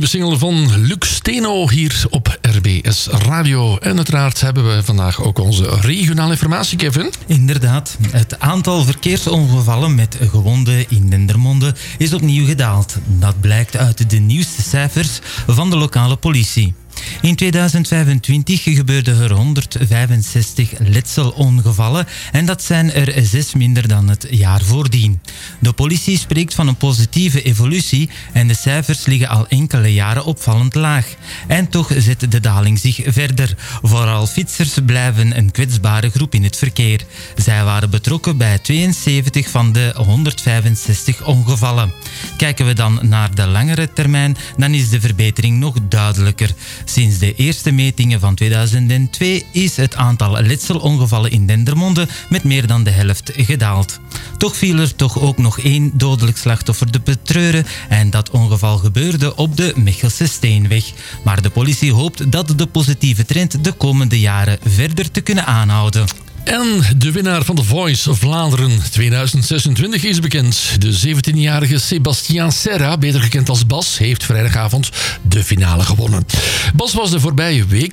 nieuwe single van Luc Steno hier op RBS Radio. En uiteraard hebben we vandaag ook onze regionale informatie, Kevin. Inderdaad, het aantal verkeersongevallen met gewonden in Dendermonde is opnieuw gedaald. Dat blijkt uit de nieuwste cijfers van de lokale politie. In 2025 gebeurden er 165 letselongevallen en dat zijn er 6 minder dan het jaar voordien. De politie spreekt van een positieve evolutie en de cijfers liggen al enkele jaren opvallend laag. En toch zet de daling zich verder. Vooral fietsers blijven een kwetsbare groep in het verkeer. Zij waren betrokken bij 72 van de 165 ongevallen. Kijken we dan naar de langere termijn, dan is de verbetering nog duidelijker. Sinds de eerste metingen van 2002 is het aantal letselongevallen in Dendermonde met meer dan de helft gedaald. Toch viel er toch ook nog 1 dodelijk slachtoffer te betreuren en dat ongeval gebeurde op de Mechelse Steenweg. Maar de politie hoopt dat de positieve trend de komende jaren verder te kunnen aanhouden. En de winnaar van The Voice Vlaanderen 2026 is bekend. De 17-jarige Sébastien Serra, beter gekend als Bas, heeft vrijdagavond de finale gewonnen. Bas was de voorbije week